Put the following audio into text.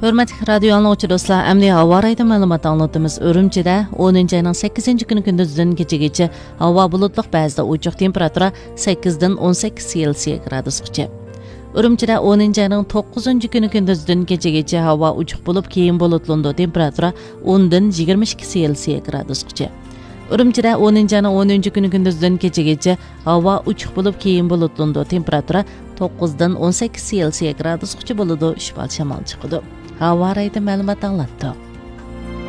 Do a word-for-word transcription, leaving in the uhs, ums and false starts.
Hörmətli radio anlıqçı dostlar, əmdi hava raydı məlumat anlatımız Ürümçidə o'ninchi ayının sakkizinchi kuni gündüzdən gecəgəcə hava bulutluq, bəzida uçuq temperatura sakkizdan o'n sakkiz Selsiya gradusgacha. Ürümçidə o'ninchi ayının to'qqizinchi kuni gündüzdən gecəgəcə hava uçuq bo'lib, keyin bulutlandı, temperatura o'ndan yigirma ikki Selsiya gradusgacha. Ürümçidə o'ninchi ayının o'ninchi kuni gündüzdən gecəgəcə hava uçuq bo'lib, keyin bulutlandı, temperatura to'qqizdan o'n sakkiz Selsiya gradusgacha bo'ladi, shimol shamol chiqadi. Hava raydı məlumat anlattı.